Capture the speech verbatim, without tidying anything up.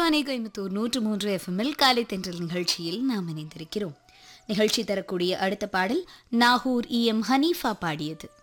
ஆகாஷ்வாணி கோயம்புத்தூர் நூற்று மூன்று எஃப்எம்மில் காலை தென்றல் நிகழ்ச்சியில் நாம் இணைந்திருக்கிறோம். நிகழ்ச்சி தரக்கூடிய அடுத்த பாடல் நாகூர் இ எம் ஹனீஃபா பாடியது.